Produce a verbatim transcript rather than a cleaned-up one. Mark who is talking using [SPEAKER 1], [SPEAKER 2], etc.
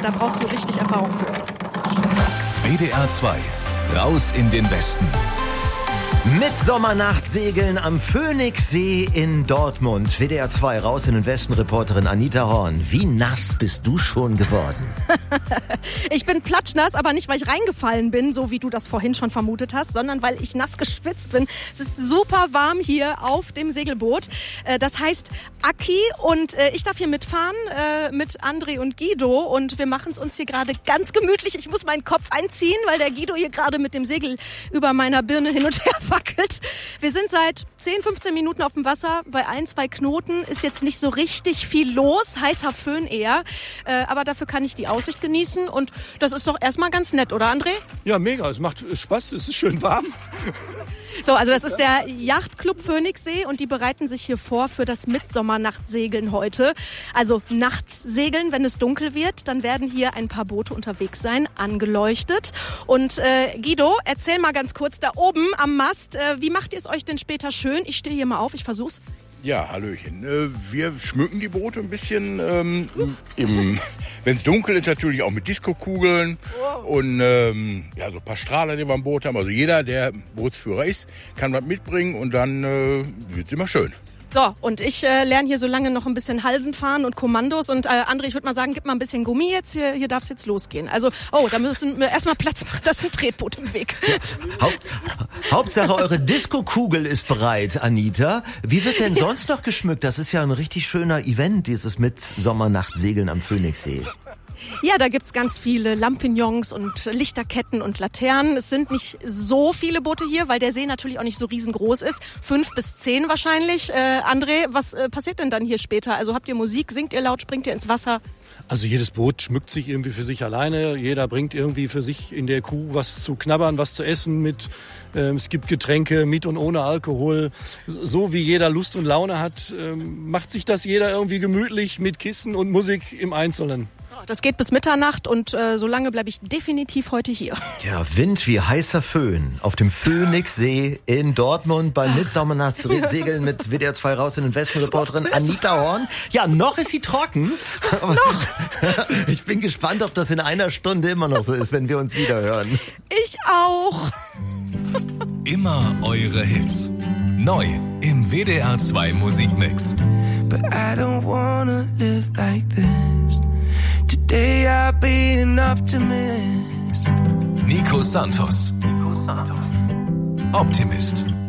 [SPEAKER 1] da brauchst du richtig Erfahrung für.
[SPEAKER 2] W D R zwei, raus in den Westen.
[SPEAKER 3] Mit Sommernachtsegeln am Phoenixsee in Dortmund. W D R zwei, raus in den Westen, Reporterin Anita Horn. Wie nass bist du schon geworden?
[SPEAKER 1] Ich bin platschnass, aber nicht, weil ich reingefallen bin, so wie du das vorhin schon vermutet hast, sondern weil ich nass geschwitzt bin. Es ist super warm hier auf dem Segelboot. Das heißt Aki und ich darf hier mitfahren mit André und Guido und wir machen es uns hier gerade ganz gemütlich. Ich muss meinen Kopf einziehen, weil der Guido hier gerade mit dem Segel über meiner Birne hin und her wackelt. Wir sind seit zehn, fünfzehn Minuten auf dem Wasser. Bei ein, zwei Knoten ist jetzt nicht so richtig viel los. Heißer Föhn eher. Äh, aber dafür kann ich die Aussicht genießen. Und das ist doch erstmal ganz nett, oder André?
[SPEAKER 4] Ja, mega. Es macht Spaß. Es ist schön warm.
[SPEAKER 1] So, also das ist der Yachtclub Phoenixsee und die bereiten sich hier vor für das Mittsommernachtsegeln heute. Also nachts segeln, wenn es dunkel wird, dann werden hier ein paar Boote unterwegs sein, angeleuchtet. Und äh, Guido, erzähl mal ganz kurz da oben am Mast, äh, wie macht ihr es euch denn später schön? Ich stehe hier mal auf, ich versuch's.
[SPEAKER 5] Ja, hallöchen. Wir schmücken die Boote ein bisschen, ähm, wenn es dunkel ist, natürlich auch mit Diskokugeln und ähm, ja, so ein paar Strahler, die wir am Boot haben. Also jeder, der Bootsführer ist, kann was mitbringen und dann äh, wird es immer schön.
[SPEAKER 1] So, und ich äh, lerne hier so lange noch ein bisschen Halsen fahren und Kommandos. Und äh, André, ich würde mal sagen, gib mal ein bisschen Gummi jetzt. Hier, hier darf es jetzt losgehen. Also, oh, da müssen wir erstmal Platz machen. Das ist ein Tretboot im Weg.
[SPEAKER 3] Haupt, Hauptsache, eure Diskokugel ist bereit, Anita. Wie wird denn sonst noch geschmückt? Das ist ja ein richtig schöner Event, dieses Mittsommernachtsegeln am Phoenixsee.
[SPEAKER 1] Ja, da gibt's ganz viele Lampignons und Lichterketten und Laternen. Es sind nicht so viele Boote hier, weil der See natürlich auch nicht so riesengroß ist. Fünf bis zehn wahrscheinlich. Äh, André, was äh, passiert denn dann hier später? Also habt ihr Musik, singt ihr laut, springt ihr ins Wasser?
[SPEAKER 4] Also jedes Boot schmückt sich irgendwie für sich alleine. Jeder bringt irgendwie für sich in der Kuh was zu knabbern, was zu essen mit. Ähm, es gibt Getränke mit und ohne Alkohol. So wie jeder Lust und Laune hat, ähm, macht sich das jeder irgendwie gemütlich mit Kissen und Musik im Einzelnen.
[SPEAKER 1] Das geht bis Mitternacht und äh, so lange bleibe ich definitiv heute hier.
[SPEAKER 3] Ja, Wind wie heißer Föhn auf dem Phoenixsee in Dortmund beim Mittsommernachtsegeln mit W D R zwei raus in den Westen, Reporterin Anita Horn. Ja, noch ist sie trocken.
[SPEAKER 1] Noch?
[SPEAKER 3] Ich bin gespannt, ob das in einer Stunde immer noch so ist, wenn wir uns wieder hören.
[SPEAKER 1] Ich auch.
[SPEAKER 2] Immer eure Hits. Neu im W D R zwei Musikmix.
[SPEAKER 6] But I don't wanna live like this. Today I'll be an optimist.
[SPEAKER 2] Nico Santos. Optimist.